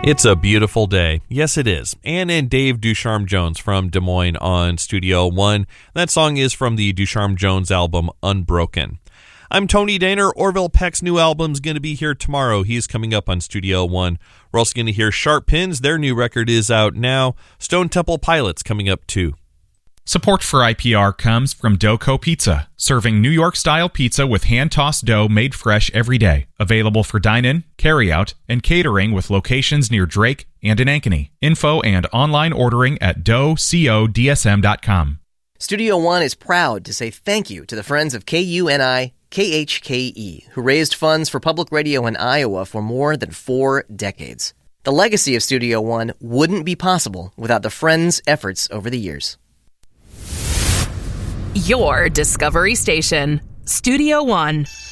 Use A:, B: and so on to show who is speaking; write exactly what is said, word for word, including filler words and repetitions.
A: It's a beautiful day. Yes, it is. Ann and Dave Ducharme Jones from Des Moines on Studio One. That song is from the Ducharme Jones album, Unbroken. I'm Tony Daner. Orville Peck's new album's going to be here tomorrow. He's coming up on Studio One. We're also going to hear Sharp Pins. Their new record is out now. Stone Temple Pilots coming up too.
B: Support for I P R comes from Doco Pizza, serving New York-style pizza with hand-tossed dough made fresh every day. Available for dine-in, carry-out, and catering with locations near Drake and in Ankeny. Info and online ordering at dough co d s m dot com.
C: Studio One is proud to say thank you to the friends of K U N I K H K E, who raised funds for public radio in Iowa for more than four decades. The legacy of Studio One wouldn't be possible without the friends' efforts over the years.
D: Your Discovery Station, Studio One.